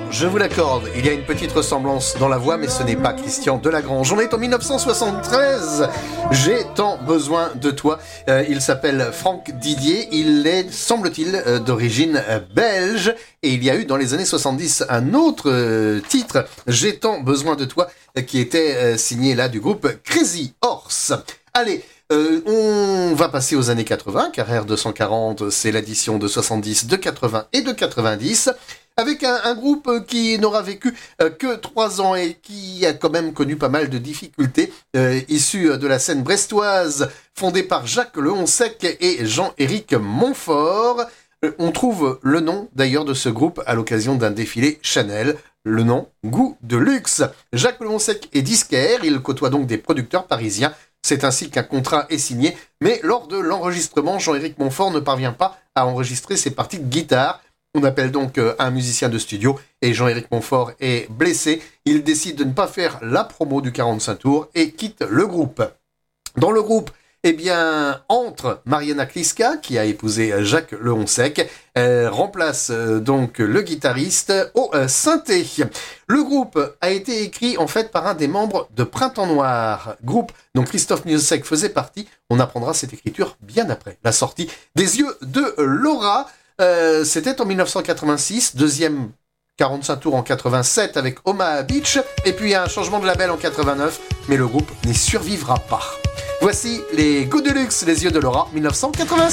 je vous l'accorde, il y a une petite ressemblance dans la voix, mais ce n'est pas Christian Delagrange. On est en 1973. J'ai tant besoin de toi. Il s'appelle Franck Didier. Il est, semble-t-il, d'origine belge. Et il y a eu dans les années 70 un autre titre, J'ai tant besoin de toi, qui était signé là du groupe Crazy Horse. Allez, on va passer aux années 80, car R240, c'est l'addition de 70, de 80 et de 90, avec un groupe qui n'aura vécu que 3 ans et qui a quand même connu pas mal de difficultés, issu de la scène brestoise, fondée par Jacques Lehonsec et Jean-Éric Montfort. On trouve le nom d'ailleurs de ce groupe à l'occasion d'un défilé Chanel, le nom Goût de Luxe. Jacques Lehonsec est disquaire, il côtoie donc des producteurs parisiens. C'est ainsi qu'un contrat est signé, mais lors de l'enregistrement, Jean-Éric Montfort ne parvient pas à enregistrer ses parties de guitare. On appelle donc un musicien de studio et Jean-Éric Montfort est blessé. Il décide de ne pas faire la promo du 45 tours et quitte le groupe. Dans le groupe, entre Mariana Kliska, qui a épousé Jacques Lehonsec. Elle remplace donc le guitariste au synthé. Le groupe a été écrit en fait par un des membres de Printemps Noir, groupe dont Christophe Miossec faisait partie. On apprendra cette écriture bien après la sortie des Yeux de Laura. C'était en 1986, deuxième 45 tours en 87 avec Omaha Beach, et puis un changement de label en 89, mais le groupe n'y survivra pas. Voici les Goûts de Luxe, les Yeux de Laura, 1986.